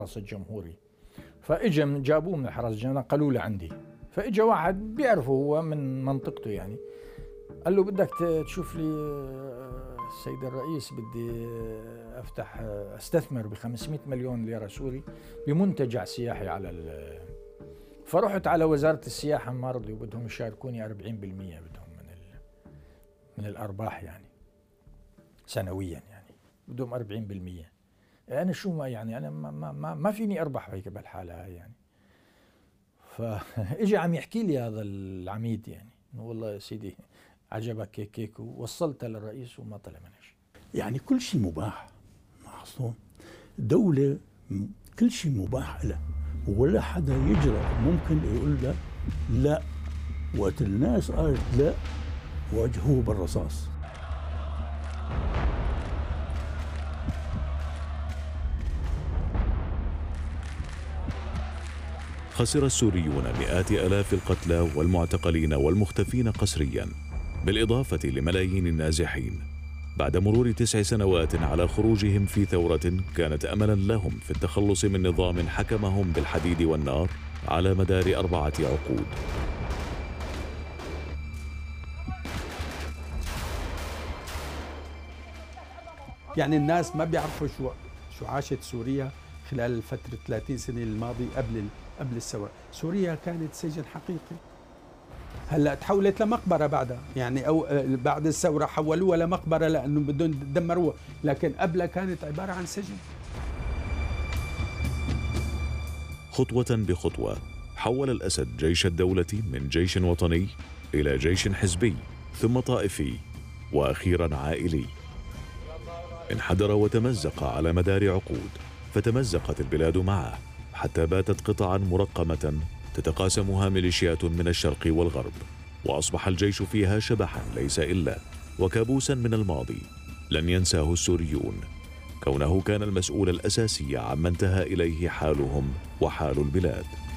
الحرس الجمهوري. فاجا جابوه من الحرس الجمهوري نقلوه لعندي. فاجا واحد بيعرفه هو من منطقته يعني، قال له بدك تشوف لي السيد الرئيس، بدي استثمر ب 500 مليون ليرة سوري بمنتجع سياحي على فرحت على وزارة السياحة، ما رضوا، بدهم يشاركوني 40% بدهم من الأرباح يعني سنويا، يعني بدهم 40%. أنا شو ما يعني أنا ما فيني أربح هيك بالحالة هاي يعني. فإجي عم يحكي لي هذا العميد يعني إنه والله يا سيدي عجبك هيك هيك، ووصلتها للرئيس وما طلع منها شيء. يعني كل شيء مباح محصون، دولة كل شيء مباح لها، ولا حدا يجرأ ممكن يقول له لا. وقت الناس قالت لا واجهوه بالرصاص. خسر السوريون مئات آلاف القتلى والمعتقلين والمختفين قسريا، بالإضافة لملايين النازحين، بعد مرور 9 سنوات على خروجهم في ثورة كانت أملا لهم في التخلص من نظام حكمهم بالحديد والنار على مدار 4 عقود. يعني الناس ما بيعرفوا شو عاشت سوريا خلال فترة 30 سنة الماضية قبل الثورة. سوريا كانت سجن حقيقي، هلا تحولت لمقبرة بعدها، يعني أو بعد الثورة حولوها لمقبرة لأنه بدهم يدمروها، لكن قبلها كانت عبارة عن سجن. خطوة بخطوة حول الأسد جيش الدولة من جيش وطني إلى جيش حزبي، ثم طائفي، وأخيرا عائلي. انحدر وتمزق على مدار عقود، فتمزقت البلاد معه حتى باتت قطعا مرقمة تتقاسمها ميليشيات من الشرق والغرب، وأصبح الجيش فيها شبحا ليس إلا وكابوسا من الماضي لن ينساه السوريون، كونه كان المسؤول الأساسي عما انتهى إليه حالهم وحال البلاد.